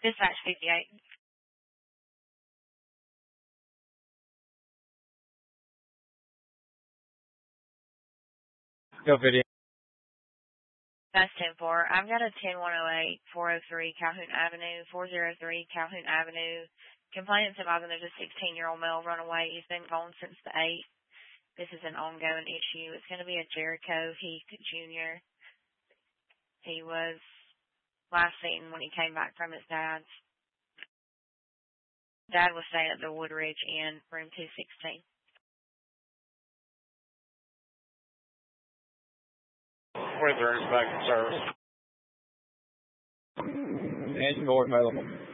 Dispatch 58. Go video. That's 10-4. I've got a 10108 403 Calhoun Avenue, 403 Calhoun Avenue. Complainants advising there's a 16-year-old male runaway. He's been gone since the 8th. This is an ongoing issue. It's going to be a Jericho Heath Jr. He was last seen when he came back from his dad's. Dad was staying at the Woodridge Inn, room 216. Where's the back in service? Engine board available.